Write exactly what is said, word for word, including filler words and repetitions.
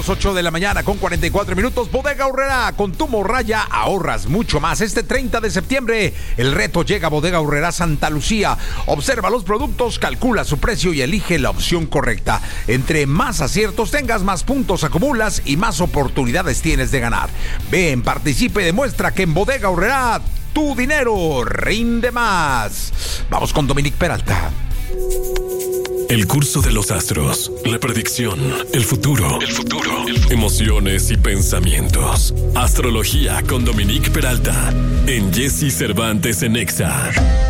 ocho de la mañana con cuarenta y cuatro minutos. Bodega Aurrerá, con tu morralla ahorras mucho más. Este treinta de septiembre el reto llega a Bodega Aurrerá Santa Lucía. Observa los productos, calcula su precio y elige la opción correcta. Entre más aciertos tengas, más puntos acumulas y más oportunidades tienes de ganar. Ven, participe y demuestra que en Bodega Aurrerá tu dinero rinde más. Vamos con Dominique Peralta. El curso de los astros, la predicción, el futuro, el futuro, el futuro, emociones y pensamientos. Astrología con Dominique Peralta en Jesse Cervantes en Exa.